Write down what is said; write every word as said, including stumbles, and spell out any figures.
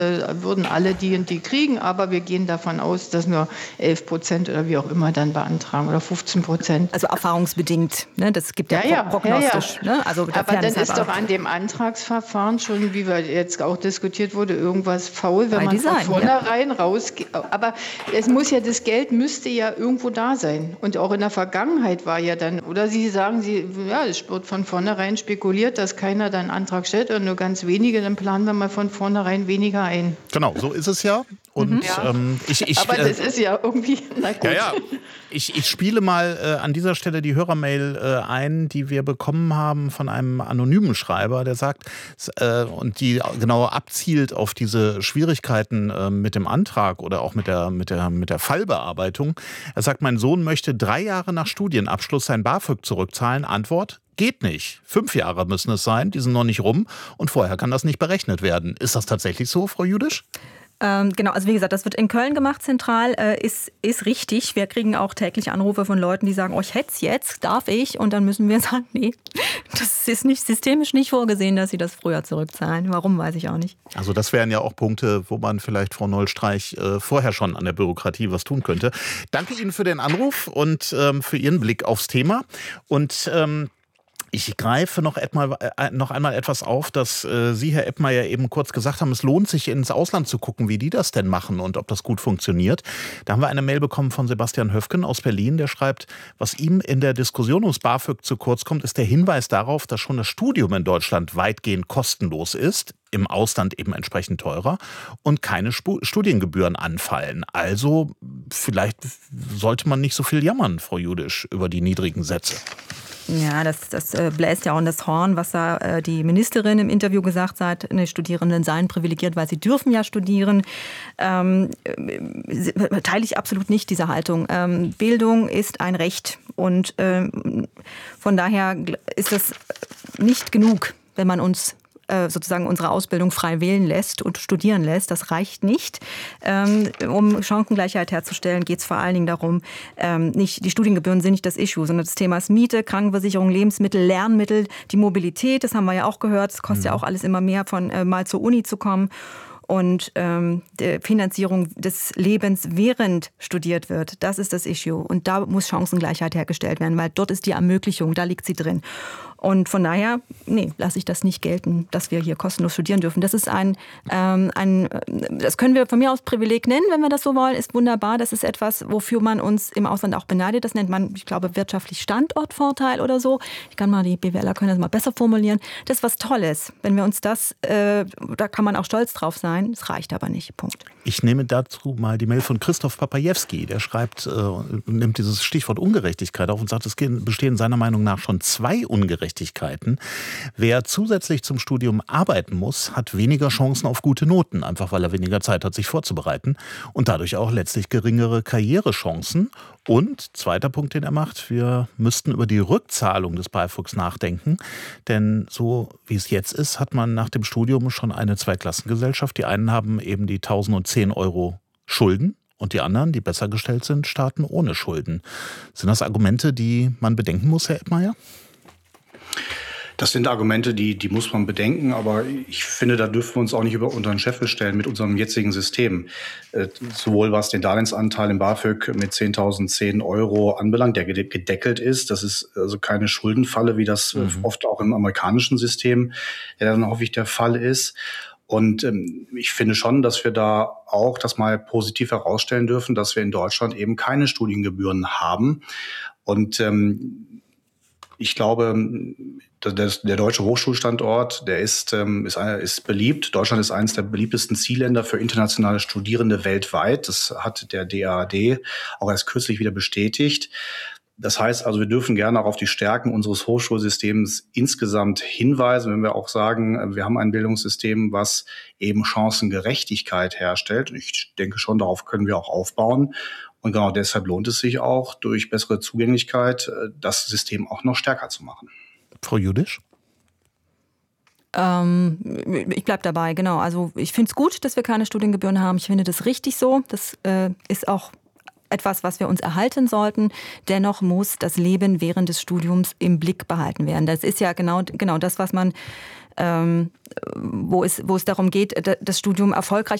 äh, würden alle die und die kriegen, aber wir gehen davon aus, dass nur elf Prozent oder wie auch immer dann beantragen oder fünfzehn Prozent. Also erfahrungsbedingt, ne? Das gibt ja, ja, ja prognostisch. Ja, ja. Ne? Also aber dann ist doch an dem Antragsverfahren schon, wie wir jetzt auch diskutiert wurde, irgendwas faul, wenn Bei man Design, von vornherein ja. rausgeht. Aber es muss ja, das Geld müsste ja irgendwo da sein. Und auch in der Vergangenheit war ja dann, oder Sie sagen, Sie, ja, es wird von vornherein spekuliert, dass keiner dann einen Antrag stellt oder nur ganz wenige, dann planen wir mal von vornherein weniger ein. Genau, so ist es ja. Und mhm. ja. ähm, ich, ich, aber das äh, ist ja irgendwie, na gut. Ja, ja. Ich, ich spiele mal äh, an dieser Stelle die Hörermail äh, ein, die wir bekommen haben von einem anonymen Schreiber, der sagt, äh, und die genau abzielt auf diese Schwierigkeiten äh, mit dem Antrag oder auch mit der, mit der, mit der Fallbearbeitung. Er sagt, mein Sohn möchte drei Jahre nach Studienabschluss sein BAföG zurückzahlen. Antwort: Geht nicht. Fünf Jahre müssen es sein, die sind noch nicht rum und vorher kann das nicht berechnet werden. Ist das tatsächlich so, Frau Judisch? Ähm, genau, also wie gesagt, das wird in Köln gemacht, zentral, äh, ist, ist richtig. Wir kriegen auch täglich Anrufe von Leuten, die sagen, oh, ich hätte es jetzt, darf ich? Und dann müssen wir sagen, nee, das ist nicht systemisch nicht vorgesehen, dass sie das früher zurückzahlen. Warum, weiß ich auch nicht. Also das wären ja auch Punkte, wo man vielleicht, Frau Noll-Streich, äh, vorher schon an der Bürokratie was tun könnte. Danke Ihnen für den Anruf und ähm, für Ihren Blick aufs Thema. Und ähm, ich greife noch, etmal, äh, noch einmal etwas auf, dass äh, Sie, Herr Eppmeier, eben kurz gesagt haben, es lohnt sich, ins Ausland zu gucken, wie die das denn machen und ob das gut funktioniert. Da haben wir eine Mail bekommen von Sebastian Höfgen aus Berlin, der schreibt, was ihm in der Diskussion ums BAföG zu kurz kommt, ist der Hinweis darauf, dass schon das Studium in Deutschland weitgehend kostenlos ist, im Ausland eben entsprechend teurer und keine Sp- Studiengebühren anfallen. Also vielleicht sollte man nicht so viel jammern, Frau Judisch, über die niedrigen Sätze. Ja, das, das äh, bläst ja auch in das Horn, was da äh, die Ministerin im Interview gesagt hat. Ne, Studierenden seien privilegiert, weil sie dürfen ja studieren. Ähm, äh, teile ich absolut nicht diese Haltung. Ähm, Bildung ist ein Recht und ähm, von daher ist das nicht genug, wenn man uns sozusagen unsere Ausbildung frei wählen lässt und studieren lässt. Das reicht nicht. Ähm, um Chancengleichheit herzustellen, geht es vor allen Dingen darum, ähm, nicht, die Studiengebühren sind nicht das Issue, sondern das Thema ist Miete, Krankenversicherung, Lebensmittel, Lernmittel, die Mobilität, das haben wir ja auch gehört, es kostet mhm. ja auch alles immer mehr, von äh, mal zur Uni zu kommen. Und ähm, die Finanzierung des Lebens, während studiert wird, das ist das Issue. Und da muss Chancengleichheit hergestellt werden, weil dort ist die Ermöglichung, da liegt sie drin. Und von daher, nee, lasse ich das nicht gelten, dass wir hier kostenlos studieren dürfen. Das ist ein, ähm, ein, das können wir von mir aus Privileg nennen, wenn wir das so wollen, ist wunderbar. Das ist etwas, wofür man uns im Ausland auch beneidet. Das nennt man, ich glaube, wirtschaftlich Standortvorteil oder so. Ich kann mal, die B W Ler können das mal besser formulieren. Das ist was Tolles. Wenn wir uns das, äh, da kann man auch stolz drauf sein. Es reicht aber nicht. Punkt. Ich nehme dazu mal die Mail von Christoph Papajewski. Der schreibt, äh, nimmt dieses Stichwort Ungerechtigkeit auf und sagt, es bestehen seiner Meinung nach schon zwei Ungerechtigkeiten. Wer zusätzlich zum Studium arbeiten muss, hat weniger Chancen auf gute Noten, einfach weil er weniger Zeit hat, sich vorzubereiten und dadurch auch letztlich geringere Karrierechancen. Und zweiter Punkt, den er macht, wir müssten über die Rückzahlung des BAföGs nachdenken, denn so wie es jetzt ist, hat man nach dem Studium schon eine Zweiklassengesellschaft. Die einen haben eben die tausendzehn Euro Schulden und die anderen, die besser gestellt sind, starten ohne Schulden. Sind das Argumente, die man bedenken muss, Herr Eppmeier? Das sind Argumente, die, die muss man bedenken, aber ich finde, da dürfen wir uns auch nicht über unseren Scheffel stellen mit unserem jetzigen System. Äh, sowohl was den Darlehensanteil im BAföG mit zehntausendzehn Euro anbelangt, der gedeckelt ist. Das ist also keine Schuldenfalle, wie das mhm. oft auch im amerikanischen System ja dann häufig der Fall ist. Und ähm, ich finde schon, dass wir da auch das mal positiv herausstellen dürfen, dass wir in Deutschland eben keine Studiengebühren haben. Und ähm, ich glaube, der, der deutsche Hochschulstandort, der ist, ist, ist beliebt. Deutschland ist eines der beliebtesten Zielländer für internationale Studierende weltweit. Das hat der D A A D auch erst kürzlich wieder bestätigt. Das heißt also, wir dürfen gerne auch auf die Stärken unseres Hochschulsystems insgesamt hinweisen, wenn wir auch sagen, wir haben ein Bildungssystem, was eben Chancengerechtigkeit herstellt. Und ich denke schon, darauf können wir auch aufbauen. Und genau deshalb lohnt es sich auch, durch bessere Zugänglichkeit das System auch noch stärker zu machen. Frau Judisch? Ähm, ich bleibe dabei, genau. Also ich finde es gut, dass wir keine Studiengebühren haben. Ich finde das richtig so. Das äh, ist auch etwas, was wir uns erhalten sollten. Dennoch muss das Leben während des Studiums im Blick behalten werden. Das ist ja genau, genau das, was man, ähm, wo es, wo es darum geht, das Studium erfolgreich